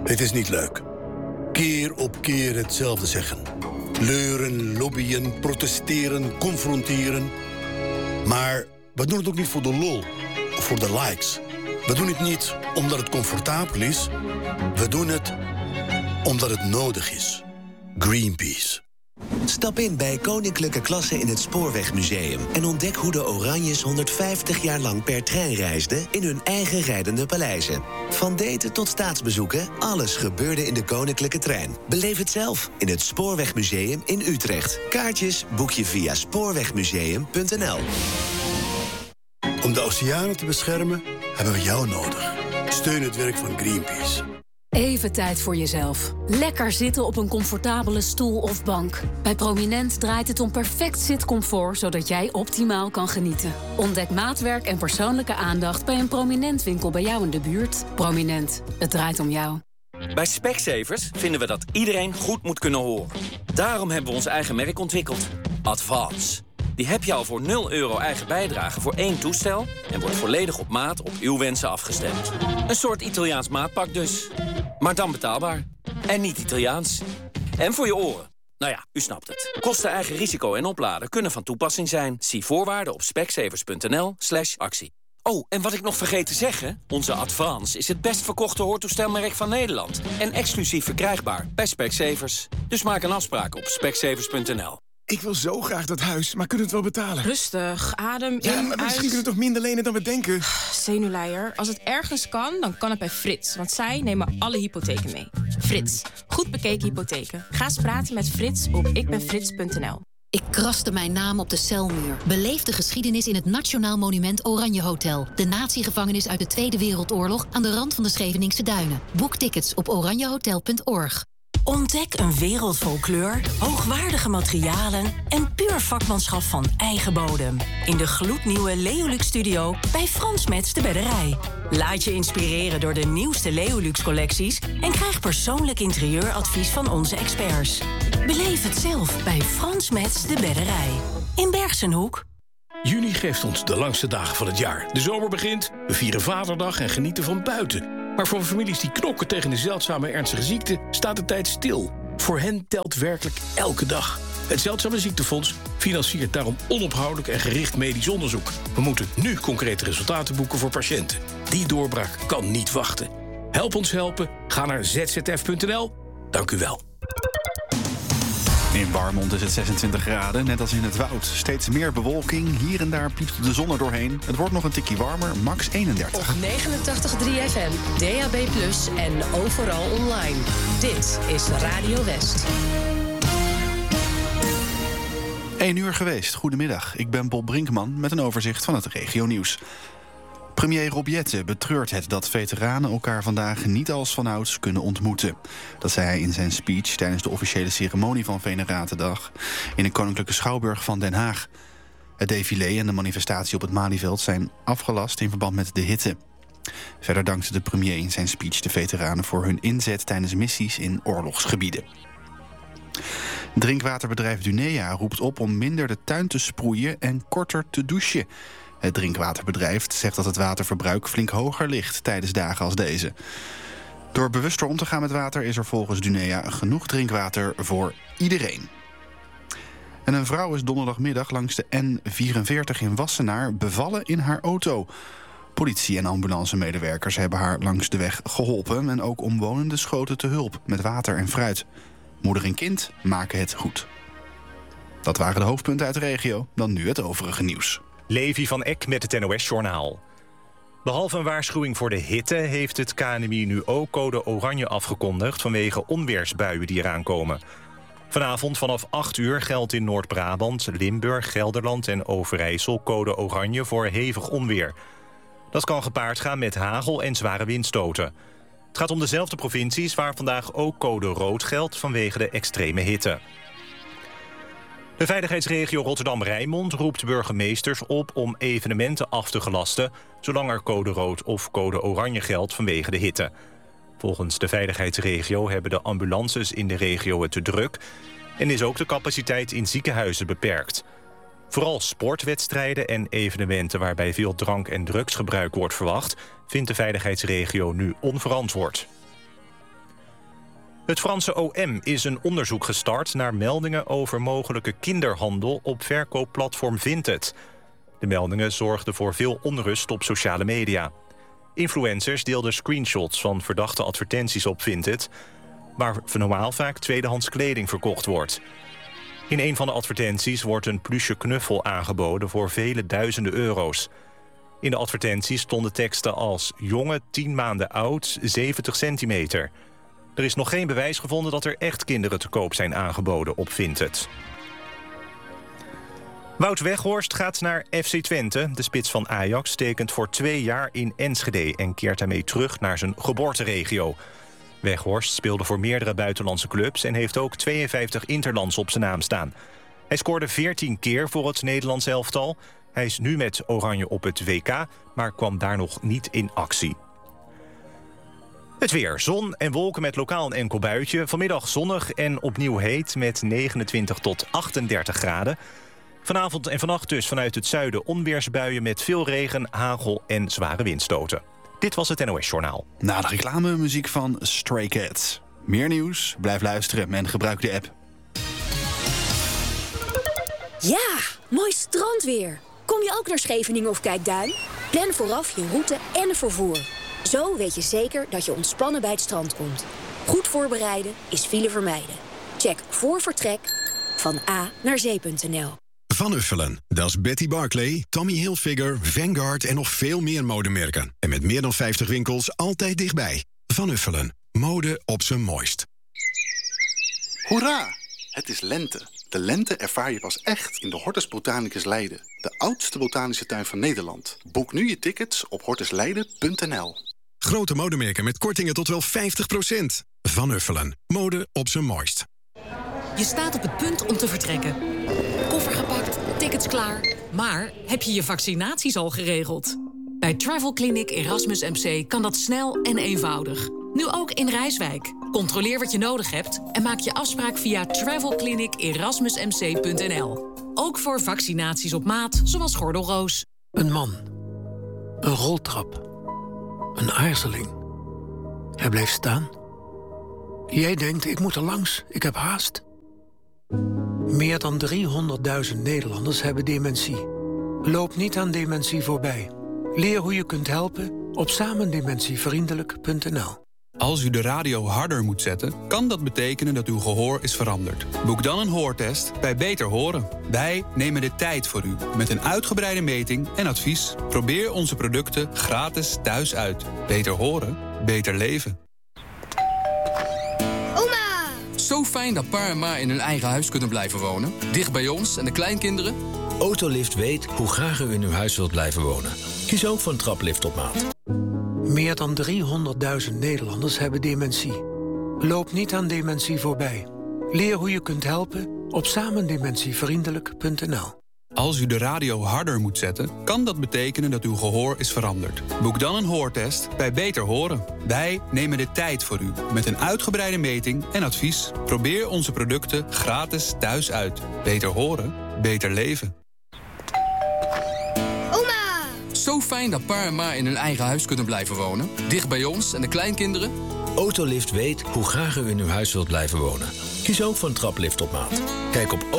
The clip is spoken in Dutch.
Het is niet leuk. Keer op keer hetzelfde zeggen. Leuren, lobbyen, protesteren, confronteren. Maar we doen het ook niet voor de lol of voor de likes. We doen het niet omdat het comfortabel is. We doen het omdat het nodig is. Greenpeace. Stap in bij Koninklijke Klasse in het Spoorwegmuseum... en ontdek hoe de Oranjes 150 jaar lang per trein reisden... in hun eigen rijdende paleizen. Van daten tot staatsbezoeken, alles gebeurde in de Koninklijke Trein. Beleef het zelf in het Spoorwegmuseum in Utrecht. Kaartjes boek je via spoorwegmuseum.nl. Om de oceanen te beschermen hebben we jou nodig. Steun het werk van Greenpeace. Even tijd voor jezelf. Lekker zitten op een comfortabele stoel of bank. Bij Prominent draait het om perfect zitcomfort, zodat jij optimaal kan genieten. Ontdek maatwerk en persoonlijke aandacht bij een Prominent winkel bij jou in de buurt. Prominent, het draait om jou. Bij Specsavers vinden we dat iedereen goed moet kunnen horen. Daarom hebben we ons eigen merk ontwikkeld. Advance. Die heb je al voor €0 eigen bijdrage voor 1 toestel... en wordt volledig op maat op uw wensen afgestemd. Een soort Italiaans maatpak dus. Maar dan betaalbaar. En niet Italiaans. En voor je oren. Nou ja, u snapt het. Kosten, eigen risico en opladen kunnen van toepassing zijn. Zie voorwaarden op specsavers.nl/actie. Oh, en wat ik nog vergeet te zeggen... onze Advance is het best verkochte hoortoestelmerk van Nederland. En exclusief verkrijgbaar bij Specsavers. Dus maak een afspraak op specsavers.nl. Ik wil zo graag dat huis, maar kunnen we het wel betalen? Rustig, adem in, ja, maar misschien uit. kunnen we toch minder lenen dan we denken? Zenuwleier, als het ergens kan, dan kan het bij Frits. Want zij nemen alle hypotheken mee. Frits, goed bekeken hypotheken. Ga eens praten met Frits op ikbenfrits.nl. Ik kraste mijn naam op de celmuur. Beleef de geschiedenis in het Nationaal Monument Oranje Hotel. De natiegevangenis uit de Tweede Wereldoorlog aan de rand van de Scheveningse Duinen. Boek tickets op oranjehotel.org. Ontdek een wereld vol kleur, hoogwaardige materialen en puur vakmanschap van eigen bodem. In de gloednieuwe Leolux Studio bij Frans Metz de Bedderij. Laat je inspireren door de nieuwste Leolux collecties en krijg persoonlijk interieuradvies van onze experts. Beleef het zelf bij Frans Metz de Bedderij. In Bergsenhoek. Juni geeft ons de langste dagen van het jaar. De zomer begint, we vieren Vaderdag en genieten van buiten. Maar voor families die knokken tegen de zeldzame ernstige ziekte staat de tijd stil. Voor hen telt werkelijk elke dag. Het Zeldzame Ziektefonds financiert daarom onophoudelijk en gericht medisch onderzoek. We moeten nu concrete resultaten boeken voor patiënten. Die doorbraak kan niet wachten. Help ons helpen. Ga naar zzf.nl. Dank u wel. In Warmond is het 26 graden, net als in het Woud. Steeds meer bewolking, hier en daar piept de zon er doorheen. Het wordt nog een tikje warmer, max 31. Op 89.3 FM, DAB+ en overal online. Dit is Radio West. 1 uur geweest, goedemiddag. Ik ben Bob Brinkman met een overzicht van het regionieuws. Premier Rob Jetten betreurt het dat veteranen elkaar vandaag niet als vanouds kunnen ontmoeten. Dat zei hij in zijn speech tijdens de officiële ceremonie van Veneratendag in de Koninklijke Schouwburg van Den Haag. Het défilé en de manifestatie op het Malieveld zijn afgelast in verband met de hitte. Verder dankte de premier in zijn speech de veteranen voor hun inzet tijdens missies in oorlogsgebieden. Drinkwaterbedrijf Dunea roept op om minder de tuin te sproeien en korter te douchen. Het drinkwaterbedrijf zegt dat het waterverbruik flink hoger ligt tijdens dagen als deze. Door bewuster om te gaan met water is er volgens Dunea genoeg drinkwater voor iedereen. En een vrouw is donderdagmiddag langs de N44 in Wassenaar bevallen in haar auto. Politie en ambulancemedewerkers hebben haar langs de weg geholpen en ook omwonenden schoten te hulp met water en fruit. Moeder en kind maken het goed. Dat waren de hoofdpunten uit de regio, dan nu het overige nieuws. Levi van Eck met het NOS-journaal. Behalve een waarschuwing voor de hitte heeft het KNMI nu ook code oranje afgekondigd vanwege onweersbuien die eraan komen. Vanavond vanaf 8 uur geldt in Noord-Brabant, Limburg, Gelderland en Overijssel code oranje voor hevig onweer. Dat kan gepaard gaan met hagel en zware windstoten. Het gaat om dezelfde provincies waar vandaag ook code rood geldt vanwege de extreme hitte. De veiligheidsregio Rotterdam-Rijnmond roept burgemeesters op om evenementen af te gelasten, zolang er code rood of code oranje geldt vanwege de hitte. Volgens de veiligheidsregio hebben de ambulances in de regio het te druk en is ook de capaciteit in ziekenhuizen beperkt. Vooral sportwedstrijden en evenementen waarbij veel drank- en drugsgebruik wordt verwacht, vindt de veiligheidsregio nu onverantwoord. Het Franse OM is een onderzoek gestart naar meldingen over mogelijke kinderhandel op verkoopplatform Vinted. De meldingen zorgden voor veel onrust op sociale media. Influencers deelden screenshots van verdachte advertenties op Vinted, waar normaal vaak tweedehands kleding verkocht wordt. In een van de advertenties wordt een pluche knuffel aangeboden voor vele duizenden euro's. In de advertenties stonden teksten als jongen 10 maanden oud, 70 centimeter. Er is nog geen bewijs gevonden dat er echt kinderen te koop zijn aangeboden op Vinted. Wout Weghorst gaat naar FC Twente. De spits van Ajax tekent voor 2 jaar in Enschede en keert daarmee terug naar zijn geboorteregio. Weghorst speelde voor meerdere buitenlandse clubs en heeft ook 52 interlands op zijn naam staan. Hij scoorde 14 keer voor het Nederlands elftal. Hij is nu met Oranje op het WK, maar kwam daar nog niet in actie. Het weer. Zon en wolken met lokaal een enkel buitje. Vanmiddag zonnig en opnieuw heet met 29 tot 38 graden. Vanavond en vannacht dus vanuit het zuiden onweersbuien met veel regen, hagel en zware windstoten. Dit was het NOS Journaal. Na de reclame muziek van Stray Cats. Meer nieuws? Blijf luisteren en gebruik de app. Ja, mooi strandweer. Kom je ook naar Scheveningen of Kijkduin? Plan vooraf je route en vervoer. Zo weet je zeker dat je ontspannen bij het strand komt. Goed voorbereiden is file vermijden. Check voor vertrek van A naar zee.nl. Van Uffelen, dat is Betty Barclay, Tommy Hilfiger, Vanguard en nog veel meer modemerken. En met meer dan 50 winkels altijd dichtbij. Van Uffelen, mode op zijn mooist. Hoera! Het is lente. De lente ervaar je pas echt in de Hortus Botanicus Leiden. De oudste botanische tuin van Nederland. Boek nu je tickets op hortusleiden.nl. Grote modemerken met kortingen tot wel 50%. Van Uffelen, mode op zijn mooist. Je staat op het punt om te vertrekken. Koffer gepakt, tickets klaar. Maar heb je je vaccinaties al geregeld? Bij Travel Clinic Erasmus MC kan dat snel en eenvoudig. Nu ook in Rijswijk. Controleer wat je nodig hebt en maak je afspraak via travelclinicerasmusmc.nl. Ook voor vaccinaties op maat, zoals gordelroos. Een man. Een roltrap. Een aarzeling. Hij bleef staan. Jij denkt, ik moet er langs, ik heb haast. Meer dan 300.000 Nederlanders hebben dementie. Loop niet aan dementie voorbij. Leer hoe je kunt helpen op samendementievriendelijk.nl. Als u de radio harder moet zetten, kan dat betekenen dat uw gehoor is veranderd. Boek dan een hoortest bij Beter Horen. Wij nemen de tijd voor u. Met een uitgebreide meting en advies. Probeer onze producten gratis thuis uit. Beter horen, beter leven. Oma! Zo fijn dat pa en ma in hun eigen huis kunnen blijven wonen. Dicht bij ons en de kleinkinderen. Autolift weet hoe graag u in uw huis wilt blijven wonen. Kies ook voor een traplift op maat. Meer dan 300.000 Nederlanders hebben dementie. Loop niet aan dementie voorbij. Leer hoe je kunt helpen op samendementievriendelijk.nl. Als u de radio harder moet zetten, kan dat betekenen dat uw gehoor is veranderd. Boek dan een hoortest bij Beter Horen. Wij nemen de tijd voor u. Met een uitgebreide meting en advies. Probeer onze producten gratis thuis uit. Beter horen, beter leven. Zo fijn dat pa en ma in hun eigen huis kunnen blijven wonen. Dicht bij ons en de kleinkinderen. Autolift weet hoe graag u in uw huis wilt blijven wonen. Kies ook voor een traplift op maat. Kijk op